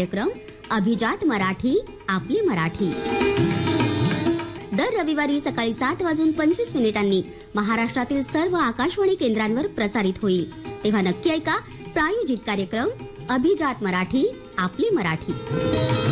कार्यक्रम अभिजात मराठी आपली मराठी दर रविवारी सकाळी 7:25 महाराष्ट्रातील सर्व आकाशवाणी केंद्रांवर प्रसारित होईल. तेव्हा नक्की ऐका प्रायोजित कार्यक्रम अभिजात मराठी आपली मराठी.